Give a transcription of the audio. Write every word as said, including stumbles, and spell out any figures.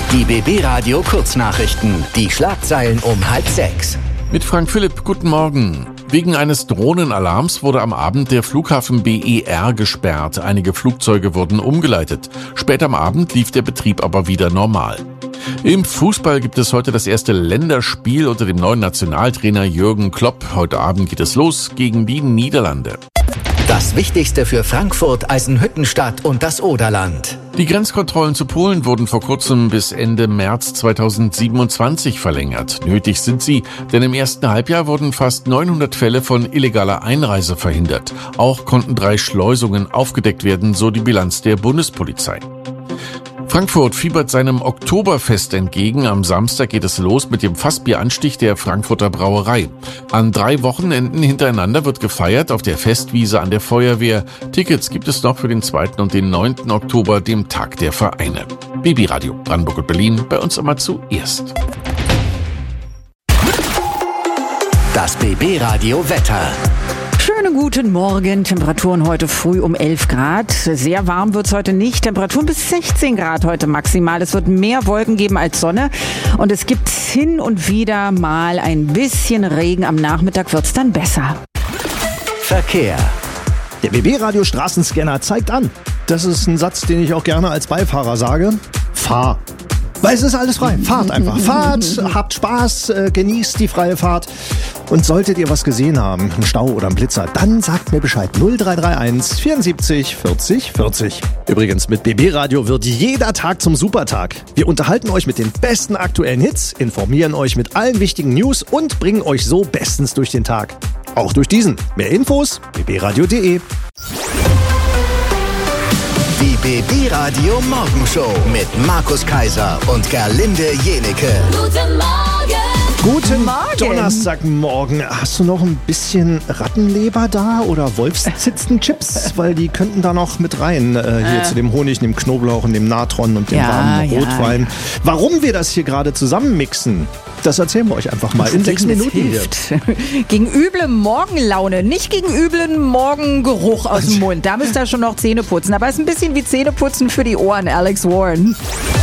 Die B B Radio Kurznachrichten. Die Schlagzeilen um halb sechs. Mit Frank Philipp, guten Morgen. Wegen eines Drohnenalarms wurde am Abend der Flughafen B E R gesperrt. Einige Flugzeuge wurden umgeleitet. Später am Abend lief der Betrieb aber wieder normal. Im Fußball gibt es heute das erste Länderspiel unter dem neuen Nationaltrainer Jürgen Klopp. Heute Abend geht es los gegen die Niederlande. Das Wichtigste für Frankfurt, Eisenhüttenstadt und das Oderland. Die Grenzkontrollen zu Polen wurden vor kurzem bis Ende März zweitausendsiebenundzwanzig verlängert. Nötig sind sie, denn im ersten Halbjahr wurden fast neunhundert Fälle von illegaler Einreise verhindert. Auch konnten drei Schleusungen aufgedeckt werden, so die Bilanz der Bundespolizei. Frankfurt fiebert seinem Oktoberfest entgegen. Am Samstag geht es los mit dem Fassbieranstich der Frankfurter Brauerei. An drei Wochenenden hintereinander wird gefeiert auf der Festwiese an der Feuerwehr. Tickets gibt es noch für den zweiten und den neunten Oktober, dem Tag der Vereine. B B Radio Brandenburg und Berlin, bei uns immer zuerst. Das B B Radio Wetter. Schönen guten Morgen. Temperaturen heute früh um elf Grad. Sehr warm wird's heute nicht. Temperaturen bis sechzehn Grad heute maximal. Es wird mehr Wolken geben als Sonne. Und es gibt hin und wieder mal ein bisschen Regen. Am Nachmittag wird's dann besser. Verkehr. Der B B Radio Straßenscanner zeigt an. Das ist ein Satz, den ich auch gerne als Beifahrer sage. Fahr. Weil es ist alles frei. Fahrt einfach. Fahrt, habt Spaß, äh, genießt die freie Fahrt. Und solltet ihr was gesehen haben, einen Stau oder einen Blitzer, dann sagt mir Bescheid. null drei drei eins vierundsiebzig vierzig vierzig. Übrigens, mit B B Radio wird jeder Tag zum Supertag. Wir unterhalten euch mit den besten aktuellen Hits, informieren euch mit allen wichtigen News und bringen euch so bestens durch den Tag. Auch durch diesen. Mehr Infos, b b radio punkt d e. Die B B Radio Morgenshow mit Markus Kaiser und Gerlinde Jenecke. Guten Morgen! Guten Morgen. Donnerstagmorgen. Hast du noch ein bisschen Rattenleber da oder Wolfszitzenchips? Weil die könnten da noch mit rein. Äh, hier äh. zu dem Honig, dem Knoblauch und dem Natron und dem ja, warmen Rotwein. Ja. Warum wir das hier gerade zusammenmixen, das erzählen wir euch einfach mal in sechs Minuten. Hilft. Gegen üble Morgenlaune, nicht gegen üblen Morgengeruch aus dem Mund. Da müsst ihr schon noch Zähne putzen. Aber es ist ein bisschen wie Zähneputzen für die Ohren, Alex Warren.